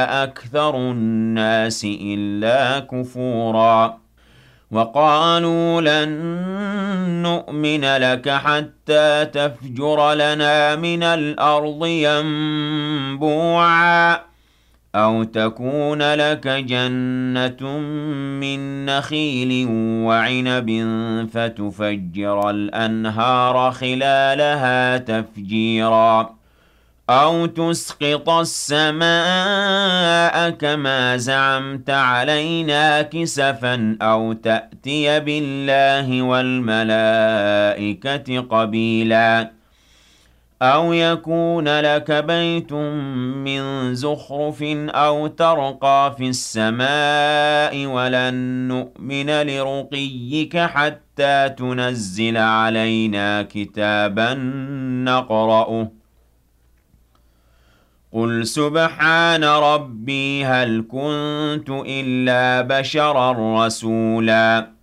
أكثر الناس إلا كفورا وقالوا لن نؤمن لك حتى تفجر لنا من الأرض ينبوعا أو تكون لك جنة من نخيل وعنب فتفجر الأنهار خلالها تفجيرا أو تسقط السماء كما زعمت علينا كسفا أو تأتي بالله والملائكة قبيلا أو يكون لك بيت من زخرف أو ترقى في السماء ولن نؤمن لرقيك حتى تنزل علينا كتابا نقرأه قل سبحان ربي هل كنت إلا بشرا رسولا